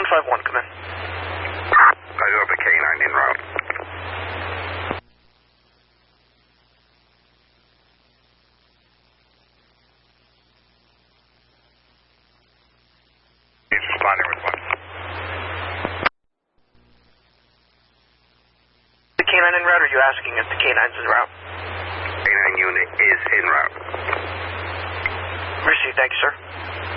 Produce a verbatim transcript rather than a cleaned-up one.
one five one, come in. I do have a K nine en route. He's responding with one. The K nine en route, or are you asking if the K nine's en route? K nine unit is en route. Received, thank you, sir.